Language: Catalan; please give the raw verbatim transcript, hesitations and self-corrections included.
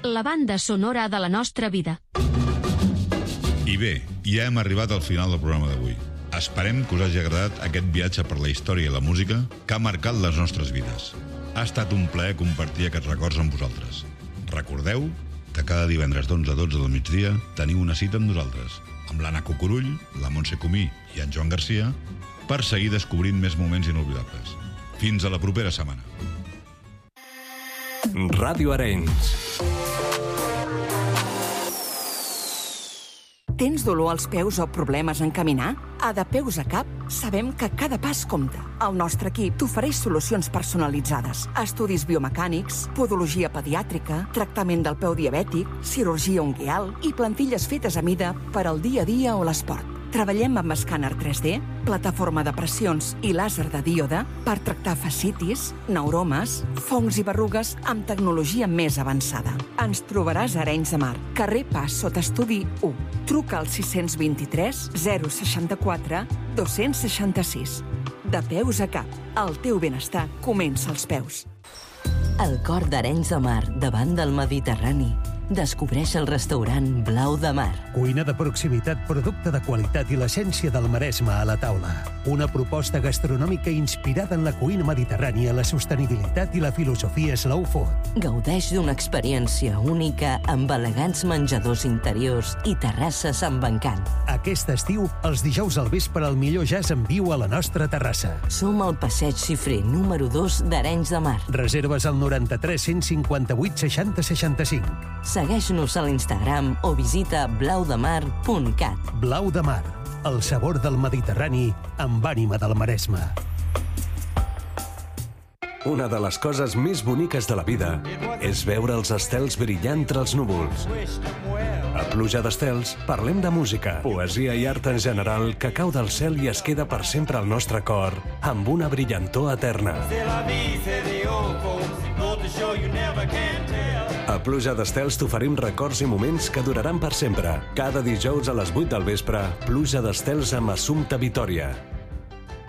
la banda sonora de la nostra vida. I bé, ja hem arribat al final del programa d'avui. Esperem que us hagi agradat aquest viatge per la història i la música que ha marcat les nostres vides. Ha estat un plaer compartir aquests records amb vosaltres. Recordeu que cada divendres d'onze a dotze del migdia teniu una cita amb nosaltres, amb l'Anna Cucurull, la Montse Comí i en Joan Garcia, per seguir descobrint més moments inolvidables. Fins a la propera setmana. Ràdio Arenys. Tens dolor als peus o problemes en caminar? A De Peus a Cap sabem que cada pas compta. El nostre equip t'ofereix solucions personalitzades. Estudis biomecànics, podologia pediàtrica, tractament del peu diabètic, cirurgia unguial i plantilles fetes a mida per al dia a dia o l'esport. Treballem amb escàner tres D, plataforma de pressions i làser de díode per tractar fascitis, neuromes, fongs i berrugues amb tecnologia més avançada. Ens trobaràs a Arenys de Mar, carrer Pas sota estudi u. Truca al sis dos tres, zero seixanta-quatre, dos seixanta-sis. De Peus a Cap, el teu benestar comença als peus. Al cor d'Arenys de Mar, davant del Mediterrani, descobreix el restaurant Blau de Mar. Cuina de proximitat, producte de qualitat i l'essència del Maresme a la taula. Una proposta gastronòmica inspirada en la cuina mediterrània, la sostenibilitat i la filosofia slow food. Gaudeix d'una experiència única amb elegants menjadors interiors i terrasses amb encant. Aquest estiu, els dijous al vespre, el millor jazz en viu a la nostra terrassa. Som al passeig Xifrer, número dos d'Arenys de Mar. Reserves al noranta-tres cent cinquanta-vuit seixanta seixanta-cinc. Segueix-nos a l'Instagram o visita blau de mar punt cat. Blau de Mar, el sabor del Mediterrani amb ànima del Maresme. Una de les coses més boniques de la vida és veure els estels brillar entre els núvols. A Pluja d'Estels parlem de música, poesia i art en general que cau del cel i es queda per sempre al nostre cor amb una brillantor eterna. A Pluja d'Estels t'oferim records i moments que duraran per sempre. Cada dijous a les vuit del vespre, Pluja d'Estels amb Assumpta Vitòria.